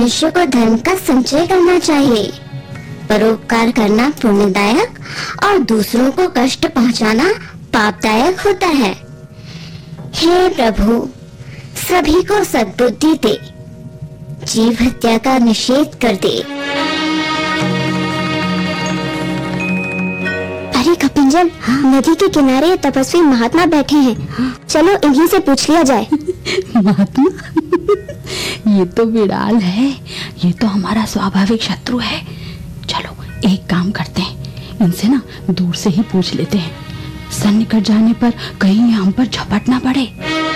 मनुष्य को धर्म का संचय करना चाहिए। परोपकार करना पुण्यदायक और दूसरों को कष्ट पहुंचाना पापदायक होता है। हे प्रभु, सभी को सद्बुद्धि दे, जीव हत्या का निषेध कर दे। अरे कपिंजल, नदी के किनारे तपस्वी महात्मा बैठे हैं। चलो इन्हीं से पूछ लिया जाए। महात्मा? ये तो बिड़ाल है, ये तो हमारा स्वाभाविक शत्रु है। चलो एक काम करते हैं, इनसे ना दूर से ही पूछ लेते हैं, सन्निकट जाने पर कहीं हम पर झपट ना पड़े।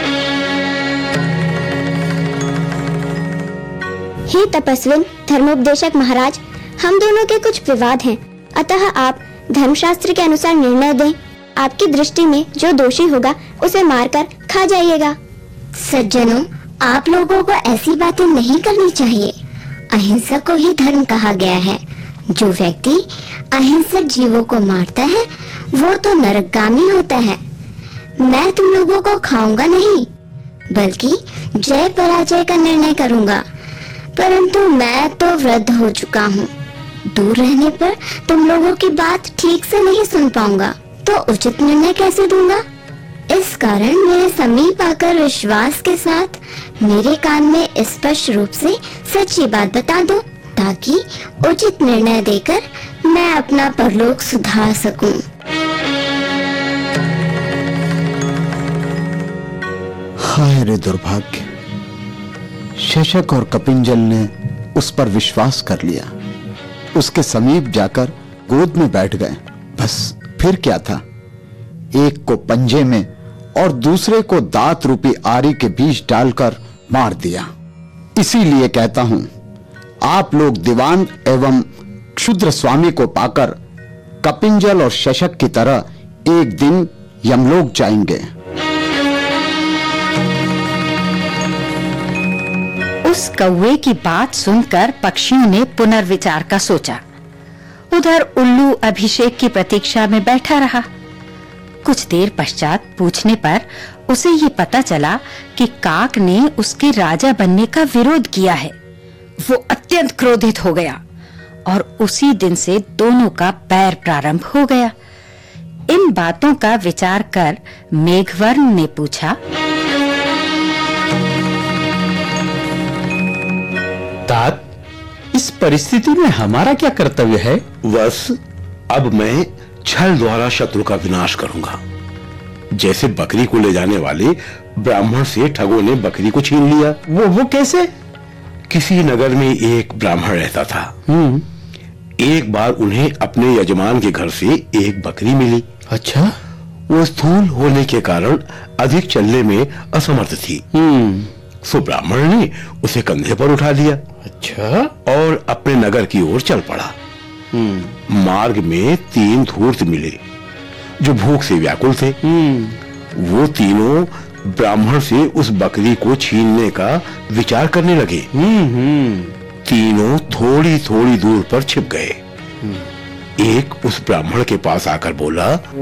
हे तपस्विन धर्मोपदेशक महाराज, हम दोनों के कुछ विवाद हैं, अतः आप धर्मशास्त्र के अनुसार निर्णय दें। आपकी दृष्टि में जो दोषी होगा उसे मारकर खा जाइएगा। सज्जनों, आप लोगों को ऐसी बातें नहीं करनी चाहिए। अहिंसा को ही धर्म कहा गया है। जो व्यक्ति अहिंसक जीवों को मारता है वो तो नरकगामी होता है। मैं तुम लोगों को खाऊंगा नहीं, बल्कि जय पराजय का निर्णय करूंगा। परंतु मैं तो वृद्ध हो चुका हूँ, दूर रहने पर तुम लोगों की बात ठीक से नहीं सुन पाऊंगा, तो उचित निर्णय कैसे दूंगा? इस कारण मेरे समीप आकर विश्वास के साथ मेरे कान में स्पष्ट रूप से सच्ची बात बता दो, ताकि उचित निर्णय देकर मैं अपना परलोक सुधार सकूं। हाय रे दुर्भाग्य! शशक और कपिंजल ने उस पर विश्वास कर लिया, उसके समीप जाकर गोद में बैठ गए। बस फिर क्या था, एक को पंजे में और दूसरे को दांत रूपी आरी के बीच डालकर मार दिया। इसीलिए कहता हूं, आप लोग दीवान एवं क्षुद्र स्वामी को पाकर कपिंजल और शशक की तरह एक दिन यमलोक जाएंगे। उस कौवे की बात सुनकर पक्षियों ने पुनर्विचार का सोचा। उधर उल्लू अभिषेक की प्रतीक्षा में बैठा रहा। कुछ देर पश्चात पूछने पर उसे ये पता चला कि काक ने उसके राजा बनने का विरोध किया है। वो अत्यंत क्रोधित हो गया और उसी दिन से दोनों का बैर प्रारंभ हो गया। इन बातों का विचार कर मेघवर्ण ने पूछा, तात, इस परिस्थिति में हमारा क्या कर्तव्य है? बस अब मैं छल द्वारा शत्रु का विनाश करूंगा। जैसे बकरी को ले जाने वाले ब्राह्मण से ठगों ने बकरी को छीन लिया। वो कैसे? किसी नगर में एक ब्राह्मण रहता था। एक बार उन्हें अपने यजमान के घर से एक बकरी मिली। अच्छा? वो स्थूल होने के कारण अधिक चलने में असमर्थ थी। सो ब्राह्मण ने उसे कंधे पर उठा लिया। अच्छा? और अपने नगर की ओर चल पड़ा। मार्ग में 3 धूर्त मिले जो भूख से व्याकुल थे। वो तीनों ब्राह्मण से उस बकरी को छीनने का विचार करने लगे। तीनों थोड़ी थोड़ी दूर पर छिप गए। एक उस ब्राह्मण के पास आकर बोला,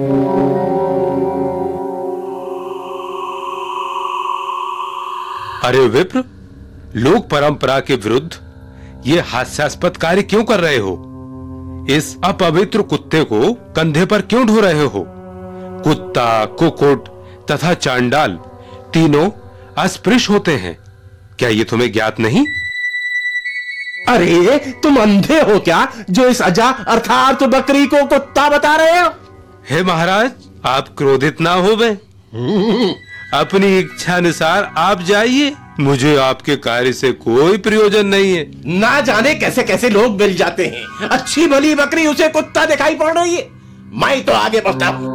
अरे विप्र, लोक परंपरा के विरुद्ध ये हास्यास्पद कार्य क्यों कर रहे हो? इस अपवित्र कुत्ते को कंधे पर क्यों ढो रहे हो? कुत्ता, कुकुट तथा चांडाल तीनों अस्पृश्य होते हैं, क्या ये तुम्हें ज्ञात नहीं? अरे तुम अंधे हो क्या, जो इस अजा अर्थात बकरी को कुत्ता बता रहे हो? हे महाराज, आप क्रोधित ना होवे। अपनी इच्छा अनुसार आप जाइए, मुझे आपके कार्य से कोई प्रयोजन नहीं है। ना जाने कैसे कैसे लोग मिल जाते हैं। अच्छी भली बकरी उसे कुत्ता दिखाई पड़ रही है। मैं तो आगे बढ़ता हूं।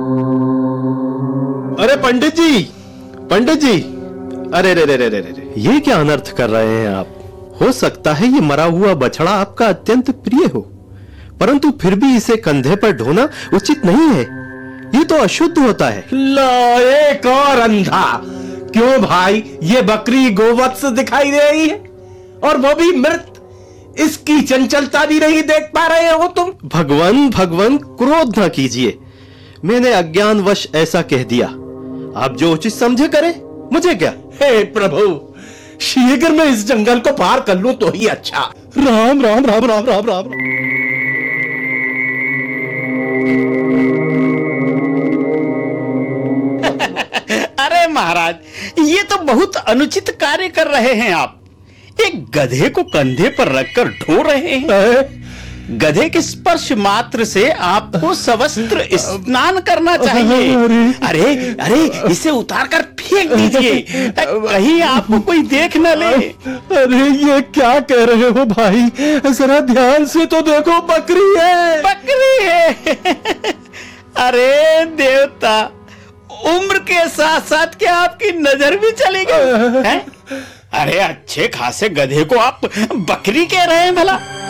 अरे पंडित जी, अरे रे, ये क्या अनर्थ कर रहे हैं आप? हो सकता है ये मरा हुआ बछड़ा आपका अत्यंत प्रिय हो, परंतु फिर भी इसे कंधे पर ढोना उचित नहीं है। ये तो अशुद्ध होता है। लो, एक और अंधा। क्यों भाई, ये बकरी गोवत्स दिखाई दे रही है और वो भी मृत। इसकी चंचलता भी नहीं देख पा रहे हो तुम? भगवान, क्रोध ना कीजिए। मैंने अज्ञानवश ऐसा कह दिया। आप जो उचित समझे करें, मुझे क्या। हे प्रभु, शीघ्र मैं इस जंगल को पार कर लूं तो ही अच्छा। राम राम राम राम राम राम। अरे महाराज, ये तो बहुत अनुचित कार्य कर रहे हैं आप। एक गधे को कंधे पर रखकर ढो रहे हैं। गधे के स्पर्श मात्र से आपको सवस्त्र स्नान करना चाहिए। अरे अरे, इसे उतार कर फेंक दीजिए, कहीं आपको कोई देख न ले। अरे ये क्या कह रहे हो भाई, जरा ध्यान से तो देखो, बकरी है। बकरी है? अरे देवता, उम्र के साथ साथ क्या आपकी नजर भी चली गई? अरे अच्छे खासे गधे को आप बकरी कह रहे हैं भला?